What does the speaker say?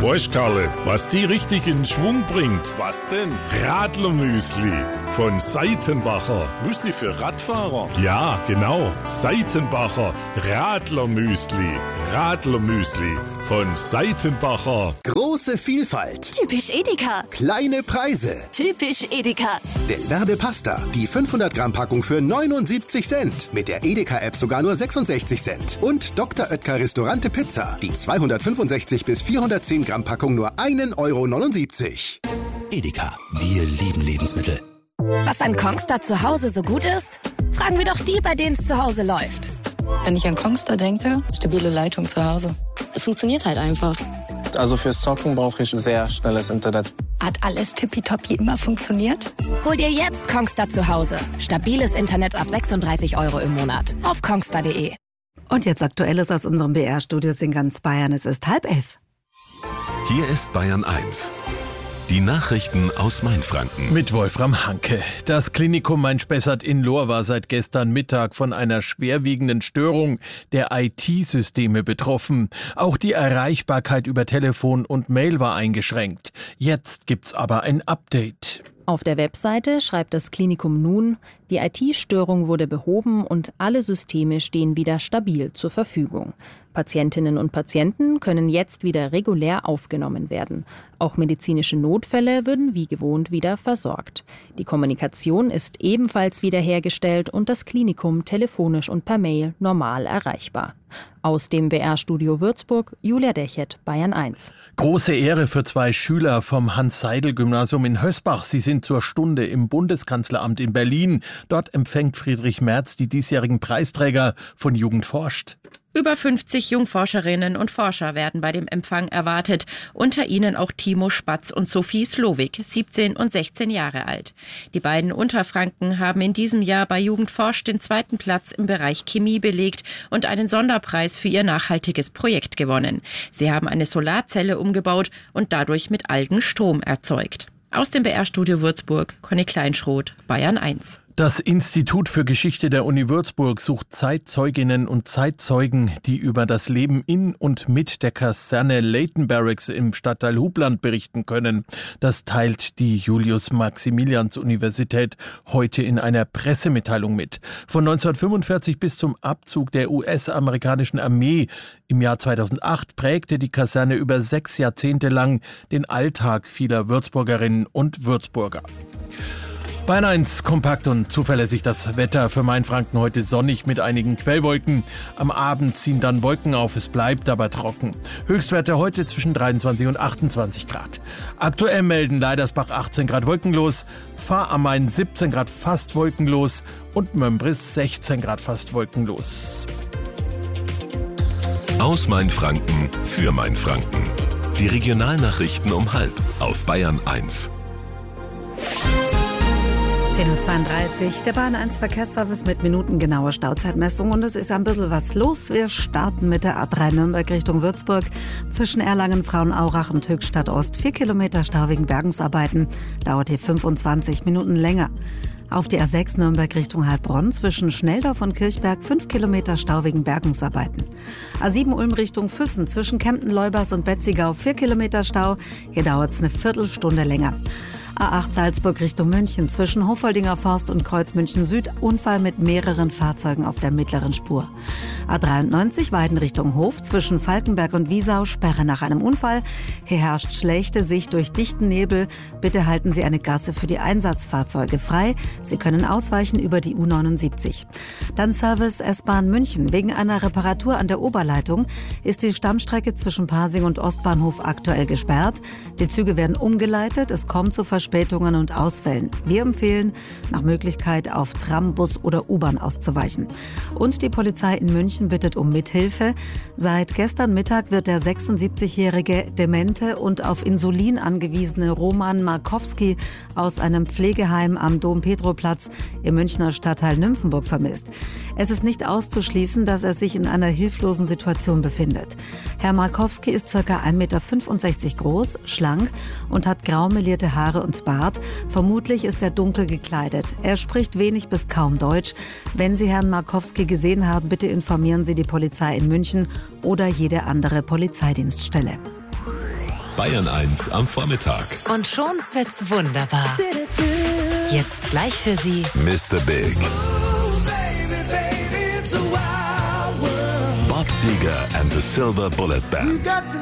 Weißt Karle, was die richtig in Schwung bringt? Was denn? Radlermüsli von Seitenbacher. Müsli für Radfahrer? Ja, genau. Seitenbacher Radlermüsli. Radlermüsli von Seitenbacher. Große Vielfalt. Typisch Edeka. Kleine Preise. Typisch Edeka. Del Verde Pasta. Die 500 Gramm Packung für 79 Cent. Mit der Edeka-App sogar nur 66 Cent. Und Dr. Oetker Restaurante Pizza. Die 265 bis 410 Gramm Packung nur 1,79 €. Edeka. Wir lieben Lebensmittel. Was an Kongstar zu Hause so gut ist? Fragen wir doch die, bei denen es zu Hause läuft. Wenn ich an Kongstar denke, stabile Leitung zu Hause. Es funktioniert halt einfach. Also fürs Zocken brauche ich sehr schnelles Internet. Hat alles tippitoppi immer funktioniert? Hol dir jetzt Kongstar zu Hause. Stabiles Internet ab 36 € im Monat. Auf kongstar.de. Und jetzt Aktuelles aus unserem BR-Studios in ganz Bayern. Es ist 10:30. Hier ist Bayern 1. Die Nachrichten aus Mainfranken. Mit Wolfram Hanke. Das Klinikum Main-Spessart in Lohr war seit gestern Mittag von einer schwerwiegenden Störung der IT-Systeme betroffen. Auch die Erreichbarkeit über Telefon und Mail war eingeschränkt. Jetzt gibt's aber ein Update. Auf der Webseite schreibt das Klinikum nun, die IT-Störung wurde behoben und alle Systeme stehen wieder stabil zur Verfügung. Patientinnen und Patienten können jetzt wieder regulär aufgenommen werden. Auch medizinische Notfälle würden wie gewohnt wieder versorgt. Die Kommunikation ist ebenfalls wiederhergestellt und das Klinikum telefonisch und per Mail normal erreichbar. Aus dem BR-Studio Würzburg, Julia Dechert, Bayern 1. Große Ehre für 2 Schüler vom Hans-Seidel-Gymnasium in Hösbach. Sie sind zur Stunde im Bundeskanzleramt in Berlin. Dort empfängt Friedrich Merz die diesjährigen Preisträger von Jugend forscht. Über 50 Jungforscherinnen und Forscher werden bei dem Empfang erwartet. Unter ihnen auch Timo Spatz und Sophie Slowik, 17 und 16 Jahre alt. Die beiden Unterfranken haben in diesem Jahr bei Jugend forscht den 2. Platz im Bereich Chemie belegt und einen Sonderpreis für ihr nachhaltiges Projekt gewonnen. Sie haben eine Solarzelle umgebaut und dadurch mit Algen Strom erzeugt. Aus dem BR-Studio Würzburg, Conny Kleinschroth, Bayern 1. Das Institut für Geschichte der Uni Würzburg sucht Zeitzeuginnen und Zeitzeugen, die über das Leben in und mit der Kaserne Leighton Barracks im Stadtteil Hubland berichten können. Das teilt die Julius-Maximilians-Universität heute in einer Pressemitteilung mit. Von 1945 bis zum Abzug der US-amerikanischen Armee im Jahr 2008 prägte die Kaserne über 6 Jahrzehnte lang den Alltag vieler Würzburgerinnen und Würzburger. Bayern 1, kompakt und zuverlässig das Wetter für Mainfranken heute sonnig mit einigen Quellwolken. Am Abend ziehen dann Wolken auf, es bleibt aber trocken. Höchstwerte heute zwischen 23 und 28 Grad. Aktuell melden Leidersbach 18 Grad wolkenlos, Fahr am Main 17 Grad fast wolkenlos und Mömbris 16 Grad fast wolkenlos. Aus Mainfranken für Mainfranken. Die Regionalnachrichten um 12:30 auf Bayern 1. 10:32 Uhr, der Bahn 1 Verkehrsservice mit minutengenauer Stauzeitmessung und es ist ein bisschen was los. Wir starten mit der A3 Nürnberg Richtung Würzburg. Zwischen Erlangen, Frauenaurach und Höchstadt Ost 4 Kilometer Stau wegen Bergungsarbeiten. Dauert hier 25 Minuten länger. Auf die A6 Nürnberg Richtung Heilbronn zwischen Schnelldorf und Kirchberg 5 Kilometer Stau wegen Bergungsarbeiten. A7 Ulm Richtung Füssen zwischen Kempten-Leubers und Betzigau 4 Kilometer Stau. Hier dauert es eine Viertelstunde länger. A8 Salzburg Richtung München zwischen Hofoldinger Forst und Kreuz München Süd Unfall mit mehreren Fahrzeugen auf der mittleren Spur. A93 Weiden Richtung Hof zwischen Falkenberg und Wiesau Sperre nach einem Unfall. Hier herrscht schlechte Sicht durch dichten Nebel. Bitte halten Sie eine Gasse für die Einsatzfahrzeuge frei. Sie können ausweichen über die U79. Dann Service S-Bahn München. Wegen einer Reparatur an der Oberleitung ist die Stammstrecke zwischen Pasing und Ostbahnhof aktuell gesperrt. Die Züge werden umgeleitet. Es kommt zu Verspätungen und Ausfällen. Wir empfehlen, nach Möglichkeit auf Tram, Bus oder U-Bahn auszuweichen. Und die Polizei in München bittet um Mithilfe. Seit gestern Mittag wird der 76-jährige, demente und auf Insulin angewiesene Roman Markowski aus einem Pflegeheim am Dom-Pedro-Platz im Münchner Stadtteil Nymphenburg vermisst. Es ist nicht auszuschließen, dass er sich in einer hilflosen Situation befindet. Herr Markowski ist ca. 1,65 Meter groß, schlank und hat grau melierte Haare und Bart. Vermutlich ist er dunkel gekleidet. Er spricht wenig bis kaum Deutsch. Wenn Sie Herrn Markowski gesehen haben, bitte informieren Sie die Polizei in München oder jede andere Polizeidienststelle. Bayern 1 am Vormittag. Und schon wird's wunderbar. Jetzt gleich für Sie Mr. Big. Bob Seger and the Silver Bullet Band.